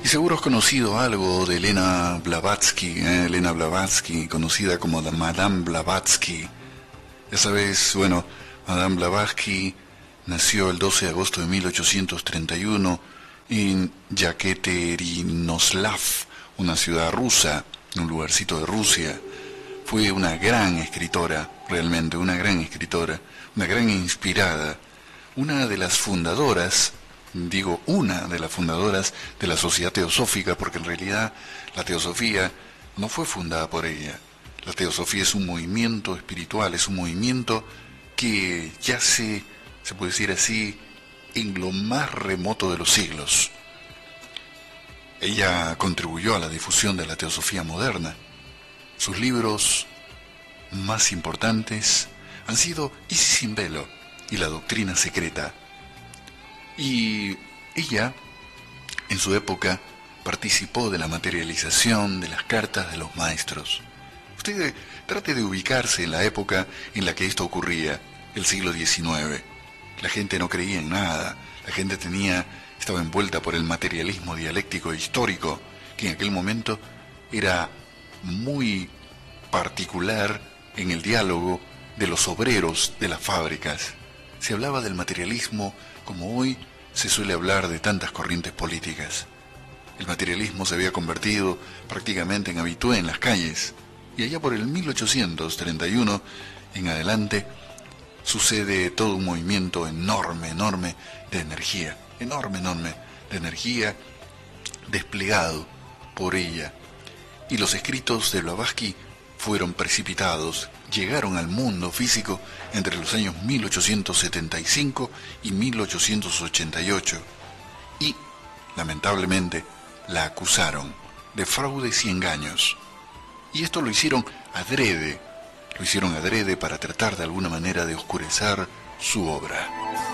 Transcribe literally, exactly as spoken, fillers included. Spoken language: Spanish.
Y seguro has conocido algo de Elena Blavatsky, ¿eh? Elena Blavatsky, conocida como la Madame Blavatsky. Ya sabes, bueno, Madame Blavatsky nació el doce de agosto de mil ochocientos treinta y uno en Yekaterinoslav, una ciudad rusa, un lugarcito de Rusia. Fue una gran escritora, realmente, una gran escritora, una gran inspirada, una de las fundadoras, digo una de las fundadoras de la Sociedad Teosófica, porque en realidad la teosofía no fue fundada por ella. La teosofía es un movimiento espiritual, es un movimiento que yace, se puede decir así, en lo más remoto de los siglos. Ella contribuyó a la difusión de la teosofía moderna. Sus libros más importantes han sido Isis sin velo y La doctrina secreta. Y ella, en su época, participó de la materialización de las cartas de los maestros. Usted trate de ubicarse en la época en la que esto ocurría, el siglo diecinueve. La gente no creía en nada, la gente tenía, estaba envuelta por el materialismo dialéctico e histórico, que en aquel momento era muy particular en el diálogo de los obreros de las fábricas. Se hablaba del materialismo como hoy se suele hablar de tantas corrientes políticas. El materialismo se había convertido prácticamente en habitué en las calles, y allá por el mil ochocientos treinta y uno en adelante sucede todo un movimiento enorme, enorme de energía, enorme, enorme de energía desplegado por ella. Y los escritos de Blavatsky fueron precipitados, llegaron al mundo físico entre los años mil ochocientos setenta y cinco y mil ochocientos ochenta y ocho, y, lamentablemente, la acusaron de fraudes y engaños. Y esto lo hicieron adrede, lo hicieron adrede para tratar de alguna manera de oscurecer su obra.